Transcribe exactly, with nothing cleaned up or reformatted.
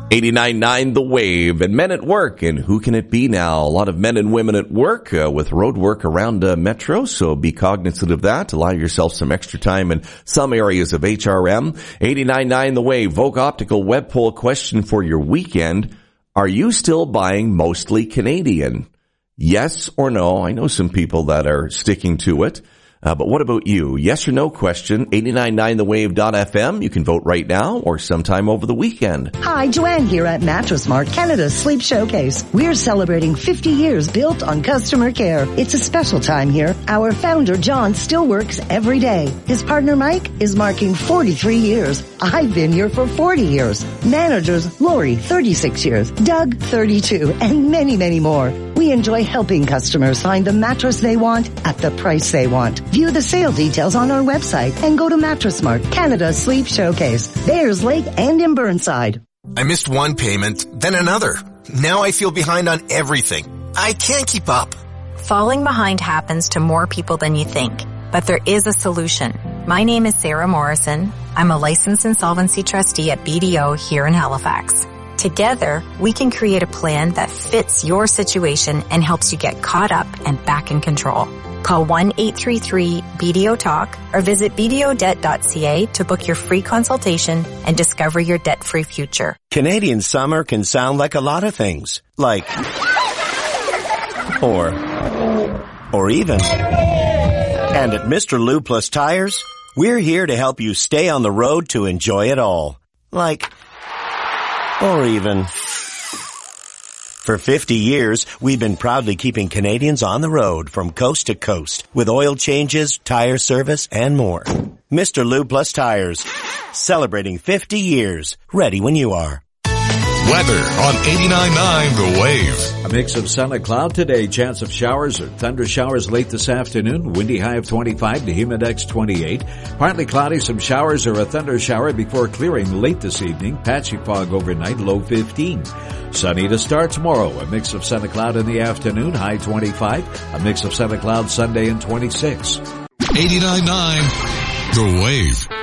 eighty-nine point nine The Wave and Men at Work. And who can it be now? A lot of men and women at work uh, with road work around uh, Metro. So be cognizant of that. Allow yourself some extra time in some areas of H R M. eighty-nine point nine The Wave. Vogue Optical web poll question for your weekend. Are you still buying mostly Canadian? Yes or no? I know some people that are sticking to it. Uh, but what about you? Yes or no question, eighty-nine point nine the wave dot f m. You can vote right now or sometime over the weekend. Hi, Joanne here at Mattress Mart, Canada's Sleep Showcase. We're celebrating fifty years built on customer care. It's a special time here. Our founder, John, still works every day. His partner, Mike, is marking forty-three years. I've been here for forty years. Managers, Lori, thirty-six years. Doug, thirty-two, and many, many more. We enjoy helping customers find the mattress they want at the price they want. View the sale details on our website and go to Mattress Mart, Canada's Sleep Showcase, Bayers Lake and in Burnside. I missed one payment, then another. Now I feel behind on everything. I can't keep up. Falling behind happens to more people than you think, but there is a solution. My name is Sarah Morrison. I'm a licensed insolvency trustee at B D O here in Halifax. Together, we can create a plan that fits your situation and helps you get caught up and back in control. Call one eight three three B D O talk or visit b d o debt dot c a to book your free consultation and discover your debt-free future. Canadian summer can sound like a lot of things, like, or, or even. And at Mister Lube Plus Tires, we're here to help you stay on the road to enjoy it all, like, or even. For fifty years, we've been proudly keeping Canadians on the road from coast to coast with oil changes, tire service, and more. Mister Lube Plus Tires, celebrating fifty years. Ready when you are. Weather on eighty-nine point nine The Wave. A mix of sun and cloud today. Chance of showers or thunder showers late this afternoon. Windy high of twenty-five to humidex twenty-eight. Partly cloudy, some showers or a thunder shower before clearing late this evening. Patchy fog overnight, low fifteen. Sunny to start tomorrow. A mix of sun and cloud in the afternoon, high twenty-five. A mix of sun and cloud Sunday and twenty-six. eighty-nine point nine The Wave.